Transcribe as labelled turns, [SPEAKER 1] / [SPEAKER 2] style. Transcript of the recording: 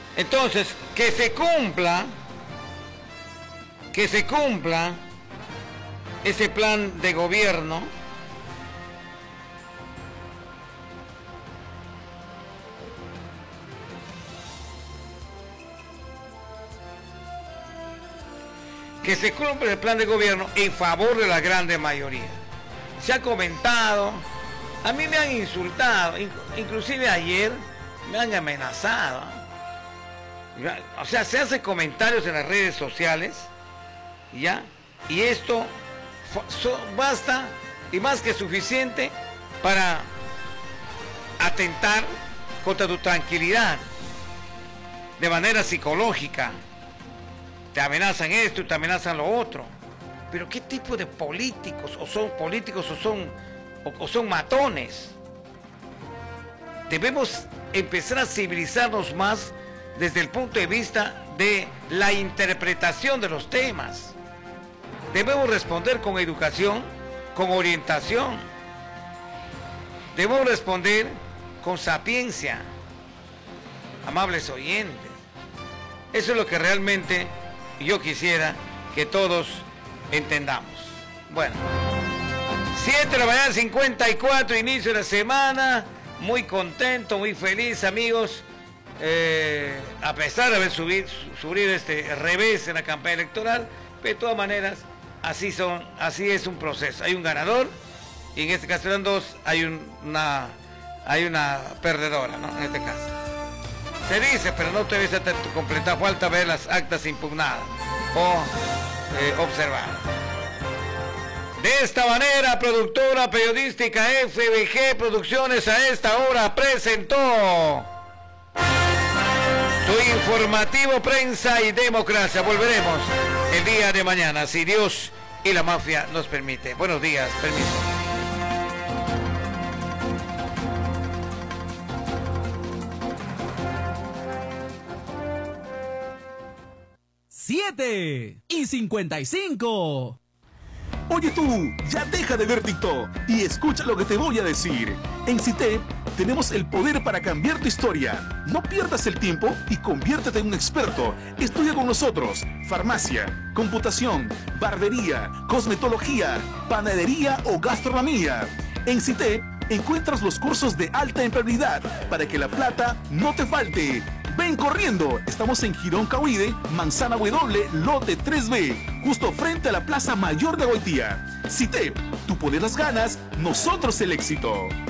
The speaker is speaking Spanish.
[SPEAKER 1] Entonces, que se cumpla ese plan de gobierno en favor de la grande mayoría. Se ha comentado, a mí me han insultado, inclusive ayer me han amenazado. O sea, se hacen comentarios en las redes sociales, ¿ya? Y esto basta y más que suficiente para atentar contra tu tranquilidad de manera psicológica. Te amenazan esto y te amenazan lo otro. Pero ¿qué tipo de políticos? ¿O son políticos o son matones? Debemos empezar a civilizarnos más desde el punto de vista de la interpretación de los temas. Debemos responder con educación, con orientación. Debemos responder con sapiencia. Amables oyentes. Eso es lo que realmente yo quisiera que todos entendamos. Bueno, 7 de la mañana, 54, inicio de la semana. Muy contento, muy feliz, amigos. A pesar de haber sufrido este revés en la campaña electoral, pero de todas maneras, así es un proceso. Hay un ganador y en este caso eran dos, hay una perdedora, ¿no? En este caso. Se dice, pero no te ves hasta completar, falta ver las actas impugnadas o observadas. De esta manera, productora periodística FBG Producciones a esta hora presentó su informativo Prensa y Democracia. Volveremos el día de mañana, si Dios y la mafia nos permite. Buenos días, permiso.
[SPEAKER 2] Siete y 55.
[SPEAKER 3] Oye tú, ya deja de ver TikTok y escucha lo que te voy a decir. En CITEP tenemos el poder para cambiar tu historia. No pierdas el tiempo y conviértete en un experto. Estudia con nosotros farmacia, computación, barbería, cosmetología, panadería o gastronomía. En CITEP encuentras los cursos de alta empleabilidad para que la plata no te falte. Ven corriendo, estamos en Girón Cahuide, Manzana W, lote 3B, justo frente a la Plaza Mayor de Goitía. CITEP, tú pones las ganas, nosotros el éxito.